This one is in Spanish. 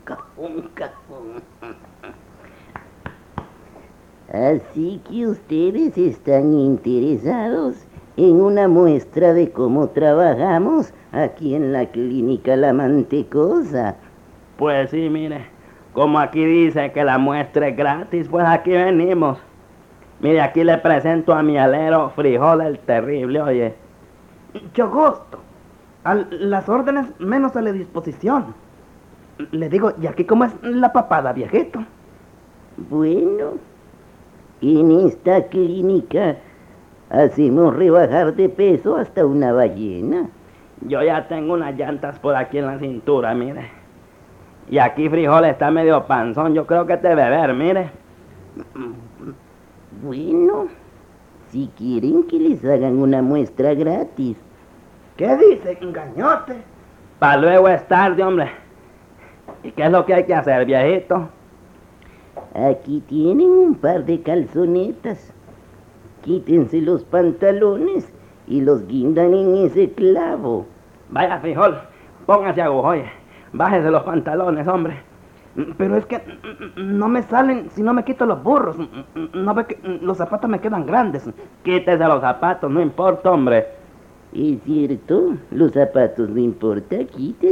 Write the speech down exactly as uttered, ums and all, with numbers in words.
cajón, cajón. Así que ustedes están interesados en una muestra de cómo trabajamos aquí en la clínica La Mantecosa. Pues sí, mire, como aquí dice que la muestra es gratis, pues aquí venimos. Mire, aquí le presento a mi alero Frijol el Terrible, oye. Mucho gusto. A las órdenes menos a la disposición. Le digo, ¿y aquí cómo es la papada, viejito? Bueno, en esta clínica hacemos rebajar de peso hasta una ballena. Yo ya tengo unas llantas por aquí en la cintura, mire. Y aquí Frijol está medio panzón, yo creo que es de beber, mire. Bueno, si quieren que les hagan una muestra gratis. ¿Qué dice, engañote? Pa' luego es tarde, hombre. ¿Y qué es lo que hay que hacer, viejito? Aquí tienen un par de calzonetas. Quítense los pantalones y los guindan en ese clavo. Vaya, Frijol, póngase agujo, oye. Bájese los pantalones, hombre. Pero es que no me salen si no me quito los burros. No ve que los zapatos me quedan grandes. Quítese los zapatos, no importa, hombre. Es cierto, los zapatos no importa, quítense.